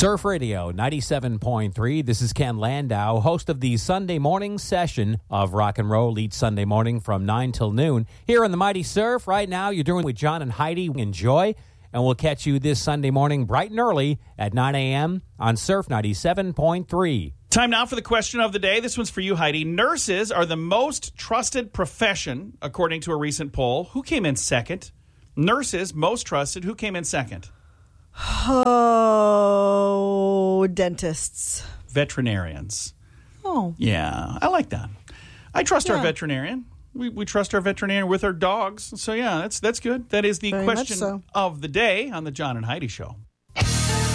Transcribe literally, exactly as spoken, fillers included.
Surf Radio ninety-seven point three. This is Ken Landau, host of the Sunday morning session of Rock and Roll each Sunday morning from nine till noon. Here on the Mighty Surf, right now, you're doing with John and Heidi. Enjoy, and we'll catch you this Sunday morning bright and early at nine a.m. on Surf ninety-seven point three. Time now for the question of the day. This one's for you, Heidi. Nurses are the most trusted profession, according to a recent poll. Who came in second? Nurses, most trusted. Who came in second? Oh, dentists. Veterinarians. Oh. Yeah, I like that. I trust Yeah. our veterinarian. We we trust our veterinarian with our dogs. So, yeah, that's that's good. That is the Very much question so. of the day on the John and Heidi Show.